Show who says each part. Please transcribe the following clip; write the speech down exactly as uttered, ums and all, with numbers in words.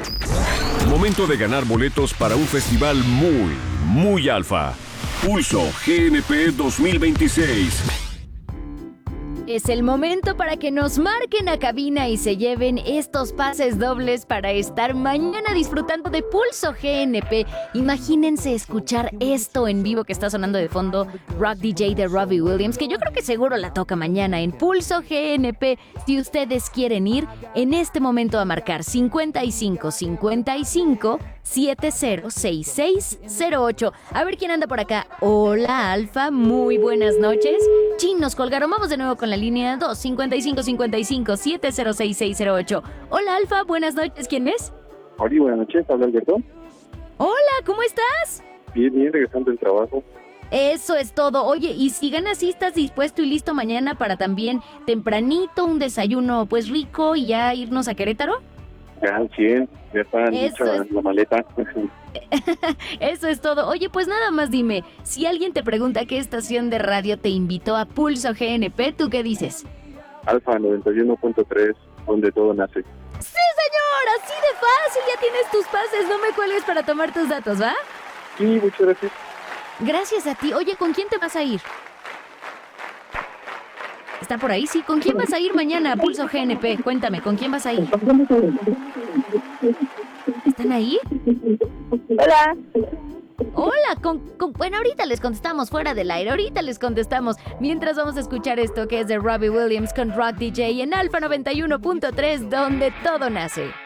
Speaker 1: Momento de ganar boletos para un festival muy, muy alfa. Pulso G N P dos mil veintiséis.
Speaker 2: Es el momento para que nos marquen a cabina y se lleven estos pases dobles para estar mañana disfrutando de Pulso G N P. Imagínense escuchar esto en vivo que está sonando de fondo, Rock D J de Robbie Williams, que yo creo que seguro la toca mañana en Pulso G N P. Si ustedes quieren ir, en este momento a marcar cincuenta y cinco cincuenta y cinco setenta sesenta y seis cero ocho. A ver quién anda por acá. Hola, Alfa, muy buenas noches. Chin, nos colgaron. Vamos de nuevo con la línea dos, cincuenta y cinco cincuenta y cinco setenta sesenta y seis cero ocho. Hola, Alfa, buenas noches. ¿Quién es?
Speaker 3: Hola, buenas noches. Habla Alberto.
Speaker 2: Hola, ¿cómo estás?
Speaker 3: Bien, bien, regresando del trabajo.
Speaker 2: Eso es todo. Oye, y si ganas, ¿sí estás dispuesto y listo mañana para también tempranito un desayuno pues rico y ya irnos a Querétaro?
Speaker 3: Ya, cien, ya está hecha
Speaker 2: es...
Speaker 3: la maleta.
Speaker 2: Eso es todo. Oye, pues nada más dime, si alguien te pregunta qué estación de radio te invitó a Pulso G N P, ¿tú qué dices?
Speaker 3: Alfa noventa y uno punto tres, donde todo nace.
Speaker 2: ¡Sí, señor! Así de fácil, ya tienes tus pases. No me cuelgues para tomar tus datos, ¿va?
Speaker 3: Sí, muchas gracias.
Speaker 2: Gracias a ti. Oye, ¿con quién te vas a ir? ¿Está por ahí? Sí. ¿Con quién vas a ir mañana a Pulso G N P? Cuéntame, ¿con quién vas a ir? ¿Están ahí?
Speaker 4: Hola.
Speaker 2: Hola, con, con, bueno, ahorita les contestamos fuera del aire, ahorita les contestamos. Mientras vamos a escuchar esto que es de Robbie Williams con Rock D J en Alfa noventa y uno punto tres, donde todo nace.